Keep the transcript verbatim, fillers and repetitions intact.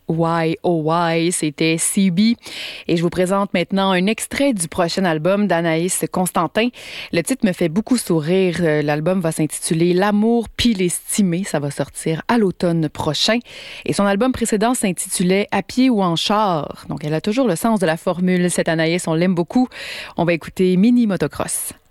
Why Oh Why, c'était C B. Et je vous présente maintenant un extrait du prochain album d'Anaïs Constantin. Le titre me fait beaucoup sourire. L'album va s'intituler L'amour puis l'estimé. Ça va sortir à l'automne prochain. Et son album précédent s'intitulait À pied ou en char. Donc elle a toujours le sens de la formule. Cette Anaïs, on l'aime beaucoup. On va écouter Mini Motocross.